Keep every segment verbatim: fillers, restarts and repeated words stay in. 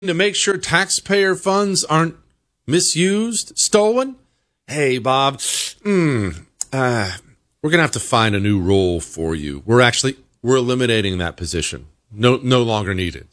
to make sure taxpayer funds aren't misused, stolen? Hey, Bob, mm, uh, we're going to have to find a new role for you. We're actually, we're eliminating that position. No, no longer needed.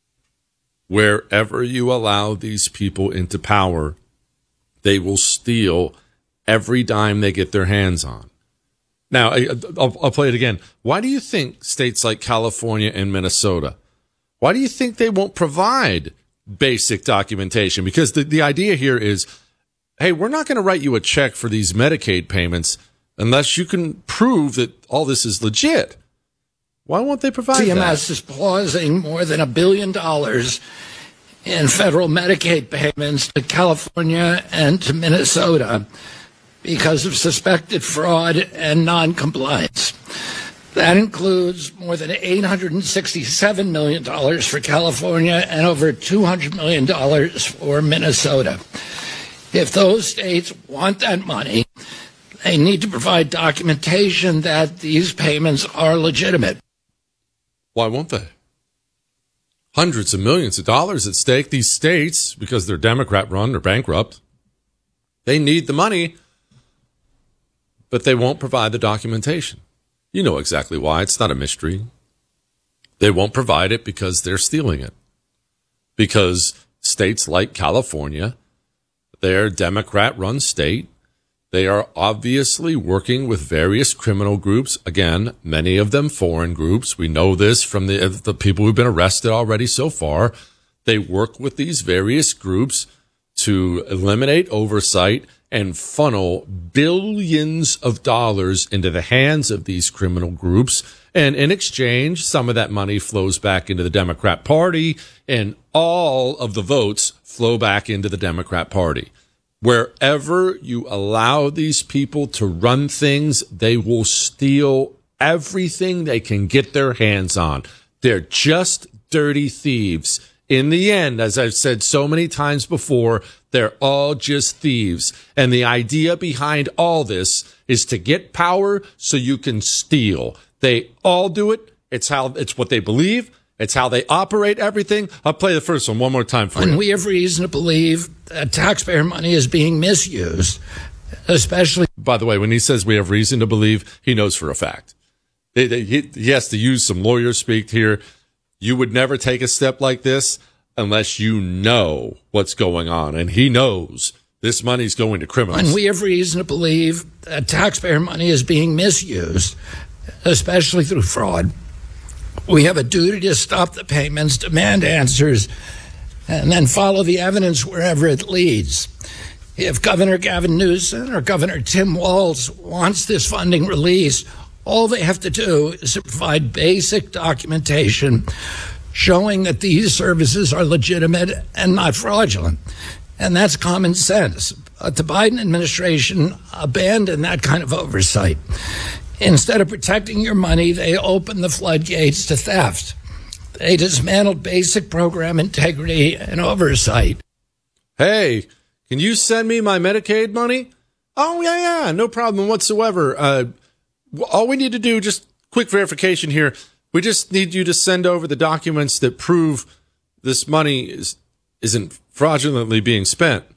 Wherever you allow these people into power, they will steal every dime they get their hands on. Now, I, I'll, I'll play it again. Why do you think states like California and Minnesota, why do you think they won't provide basic documentation? Because the, the idea here is, hey, we're not going to write you a check for these Medicaid payments unless you can prove that all this is legit. Why won't they provide C M S that? is pausing more than a billion dollars in federal Medicaid payments to California and to Minnesota because of suspected fraud and noncompliance. That includes more than eight hundred sixty-seven million dollars for California and over two hundred million dollars for Minnesota. If those states want that money, they need to provide documentation that these payments are legitimate. Why won't they? Hundreds of millions of dollars at stake. These states, because they're Democrat-run, are bankrupt. They need the money, but they won't provide the documentation. You know exactly why. It's not a mystery. They won't provide it because they're stealing it. Because states like California, they're a Democrat-run state. They are obviously working with various criminal groups. Again, many of them foreign groups. We know this from the, the people who've been arrested already so far. They work with these various groups to eliminate oversight and funnel billions of dollars into the hands of these criminal groups. And in exchange, some of that money flows back into the Democrat Party, and all of the votes flow back into the Democrat Party. Wherever you allow these people to run things, they will steal everything they can get their hands on. They're just dirty thieves. In the end, as I've said so many times before, they're all just thieves. And the idea behind all this is to get power so you can steal. They all do it. It's how, it's what they believe. It's how they operate everything. I'll play the first one one more time for you. And we have reason to believe that taxpayer money is being misused, especially. By the way, when he says we have reason to believe, he knows for a fact. He, he, he has to use some lawyer speak here. You would never take a step like this unless you know what's going on. And he knows this money's going to criminals. And we have reason to believe that taxpayer money is being misused, especially through fraud. We have a duty to stop the payments, demand answers, and then follow the evidence wherever it leads. If Governor Gavin Newsom or Governor Tim Walz wants this funding released, all they have to do is to provide basic documentation showing that these services are legitimate and not fraudulent. And that's common sense. But the Biden administration abandoned that kind of oversight. Instead of protecting your money, they opened the floodgates to theft. They dismantled basic program integrity and oversight. Hey, can you send me my Medicaid money? Oh, yeah, yeah, no problem whatsoever. Uh, all we need to do, just quick verification here, we just need you to send over the documents that prove this money is, isn't fraudulently being spent.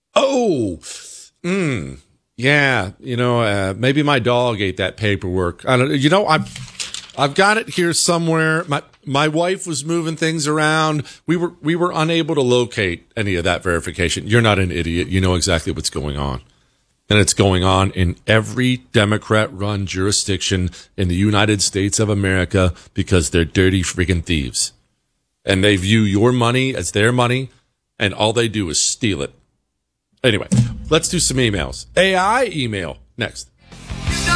Oh, hmm. Yeah, you know, uh, maybe my dog ate that paperwork. I don't, you know, I've, I've got it here somewhere. My, my wife was moving things around. We were, we were unable to locate any of that verification. You're not an idiot. You know exactly what's going on. And it's going on in every Democrat-run jurisdiction in the United States of America because they're dirty freaking thieves. And they view your money as their money, and all they do is steal it. Anyway, let's do some emails. A I email next.